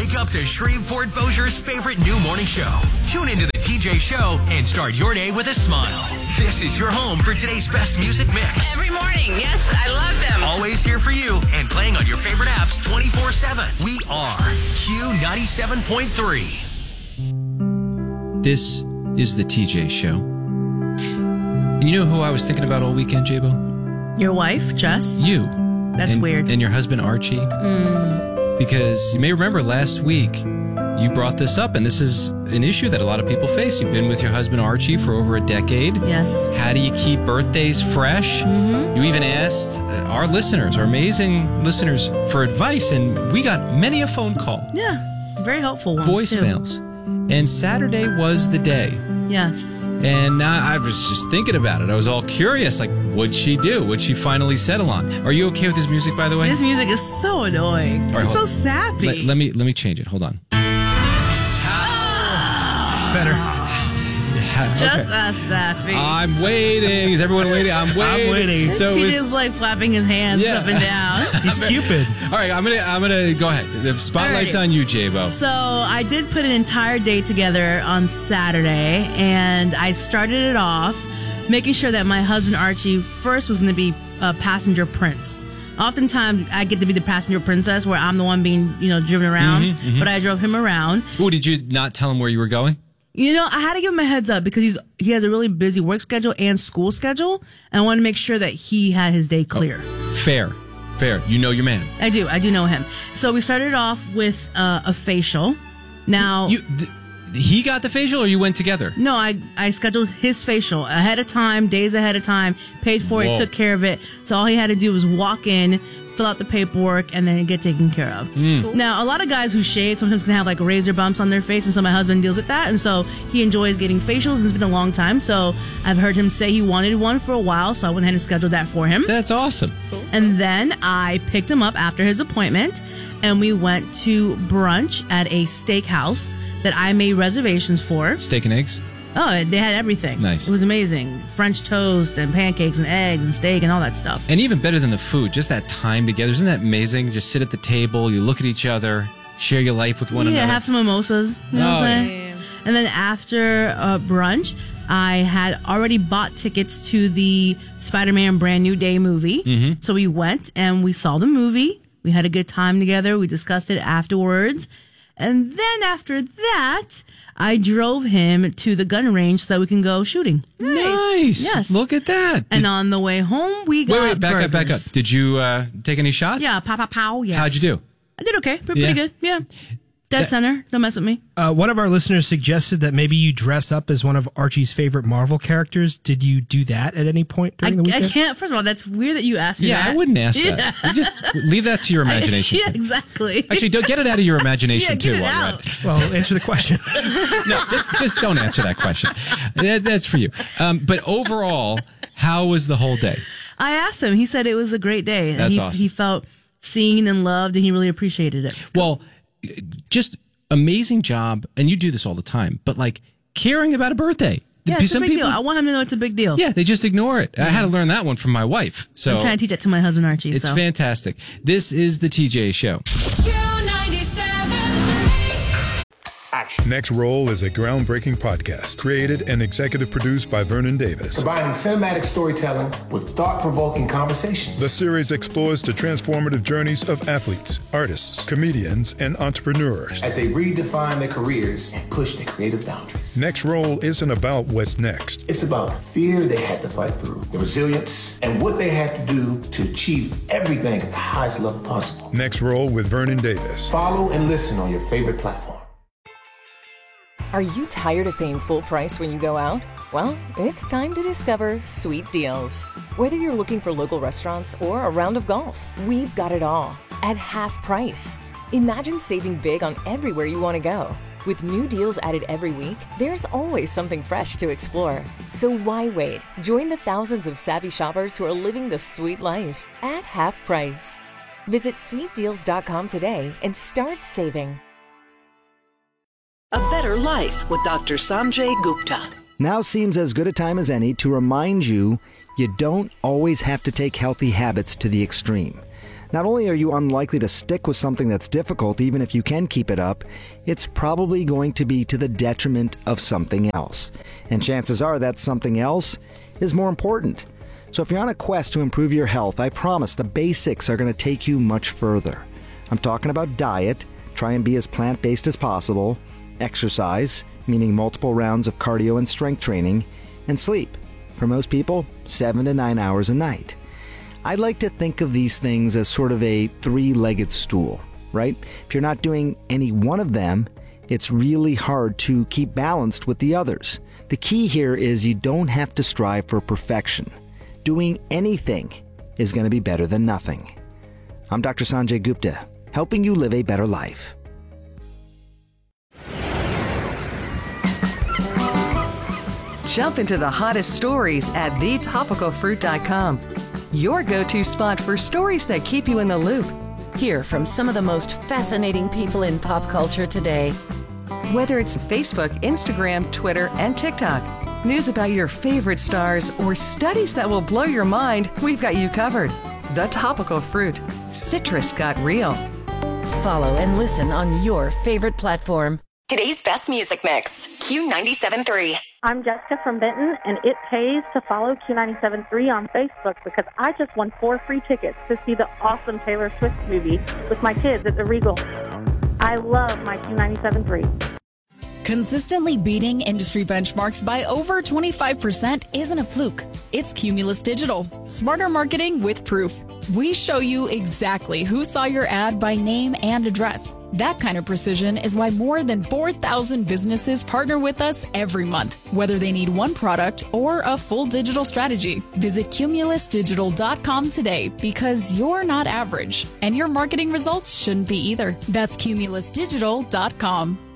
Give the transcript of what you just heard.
Wake up to Shreveport Bossier's favorite new morning show. Tune into the TJ Show and start your day with a smile. This is your home for today's best music mix. Every morning, yes, I love them. Always here for you and playing on your favorite apps 24/7. We are Q97.3. This is the TJ Show. And you know who I was thinking about all weekend, J-Bo? Your wife, Jess? You. That's weird. And your husband, Archie. Because you may remember last week, you brought this up, and this is an issue that a lot of people face. You've been with your husband, Archie, for over a decade. Yes. How do you keep birthdays fresh? Mm-hmm. You even asked our listeners, our amazing listeners, for advice, and we got many a phone call. Yeah, very helpful ones, voicemails. too. And Saturday was the day. Yes. And I was just thinking about it. I was all curious, like, what'd she do? What'd she finally settle on? Are you okay with this music, by the way? This music is so annoying. Right, it's so sappy. Let me change it. Hold on. It's better. Just as sappy. I'm waiting. Is everyone waiting? I'm waiting. So TJ's like flapping his hands up and down. He's Cupid. All right, I'm gonna go ahead. The spotlight's on you, J-Bo. So I did put an entire day together on Saturday, and I started it off making sure that my husband Archie first was going to be a passenger prince. Oftentimes, I get to be the passenger princess, where I'm the one being, driven around. But I drove him around. Oh, did you not tell him where you were going? I had to give him a heads up because he has a really busy work schedule and school schedule, and I wanted to make sure that he had his day clear. Fair. You know your man. I do know him. So we started off with a facial. Now, he got the facial, or you went together? No, I scheduled his facial ahead of time, days ahead of time, paid for it, took care of it. So all he had to do was walk in, fill out the paperwork, and then get taken care of. Cool. Now, a lot of guys who shave sometimes can have like razor bumps on their face, and so my husband deals with that, and so he enjoys getting facials, and it's been a long time, so I've heard him say he wanted one for a while, so I went ahead and scheduled that for him. That's awesome. Cool. And then I picked him up after his appointment, and we went to brunch at a steakhouse that I made reservations for. Steak and eggs? Oh, they had everything. Nice. It was amazing. French toast and pancakes and eggs and steak and all that stuff. And even better than the food, just that time together. Isn't that amazing? Just sit at the table, you look at each other, share your life with one another. Yeah, have some mimosas. You know what I'm saying? And then after brunch, I had already bought tickets to the Spider-Man Brand New Day movie. Mm-hmm. So we went and we saw the movie. We had a good time together. We discussed it afterwards. And then after that, I drove him to the gun range so that we can go shooting. Nice. Yes. Look at that. And on the way home, we got Wait, back burgers. up. Did you take any shots? Yeah, pow, yes. How'd you do? I did okay. Pretty good. Yeah. Dead center. Don't mess with me. One of our listeners suggested that maybe you dress up as one of Archie's favorite Marvel characters. Did you do that at any point during the weekend? I can't. First of all, that's weird that you asked me that. Yeah, I wouldn't ask that. You just leave that to your imagination. Yeah, exactly. Actually, don't get it out of your imagination, too. Get it while out. Well, answer the question. No, just don't answer that question. That's for you. But overall, how was the whole day? I asked him. He said it was a great day. That's awesome. He felt seen and loved, and he really appreciated it. Well, just amazing job. And you do this all the time, but like caring about a birthday. Yeah, it's a big deal. I want him to know it's a big deal. Yeah, they just ignore it. I had to learn that one from my wife. So I'm trying to teach it to my husband, Archie. It's fantastic. This is the TJ Show. Next Roll is a groundbreaking podcast created and executive produced by Vernon Davis. Combining cinematic storytelling with thought-provoking conversations. The series explores the transformative journeys of athletes, artists, comedians, and entrepreneurs as they redefine their careers and push their creative boundaries. Next Roll isn't about what's next. It's about the fear they had to fight through, the resilience, and what they had to do to achieve everything at the highest level possible. Next Roll with Vernon Davis. Follow and listen on your favorite platform. Are you tired of paying full price when you go out? Well, it's time to discover Sweet Deals. Whether you're looking for local restaurants or a round of golf, we've got it all at half price. Imagine saving big on everywhere you want to go. With new deals added every week, there's always something fresh to explore. So why wait? Join the thousands of savvy shoppers who are living the sweet life at half price. Visit sweetdeals.com today and start saving. A Better Life with Dr. Sanjay Gupta. Now seems as good a time as any to remind you you don't always have to take healthy habits to the extreme. Not only are you unlikely to stick with something that's difficult, even if you can keep it up, it's probably going to be to the detriment of something else. And chances are that something else is more important. So if you're on a quest to improve your health, I promise the basics are going to take you much further. I'm talking about diet, try and be as plant-based as possible, exercise, meaning multiple rounds of cardio and strength training, and sleep. For most people, 7 to 9 hours a night. I'd like to think of these things as sort of a three-legged stool, right? If you're not doing any one of them, it's really hard to keep balanced with the others. The key here is you don't have to strive for perfection. Doing anything is going to be better than nothing. I'm Dr. Sanjay Gupta, helping you live a better life. Jump into the hottest stories at thetopicalfruit.com. Your go-to spot for stories that keep you in the loop. Hear from some of the most fascinating people in pop culture today. Whether it's Facebook, Instagram, Twitter, and TikTok, news about your favorite stars, or studies that will blow your mind, we've got you covered. The Topical Fruit. Citrus got real. Follow and listen on your favorite platform. Today's best music mix, Q97.3. I'm Jessica from Benton, and it pays to follow Q97.3 on Facebook because I just won 4 free tickets to see the awesome Taylor Swift movie with my kids at the Regal. I love my Q97.3. Consistently beating industry benchmarks by over 25% isn't a fluke. It's Cumulus Digital. Smarter marketing with proof. We show you exactly who saw your ad by name and address. That kind of precision is why more than 4,000 businesses partner with us every month, whether they need one product or a full digital strategy. Visit cumulusdigital.com today because you're not average, and your marketing results shouldn't be either. That's cumulusdigital.com.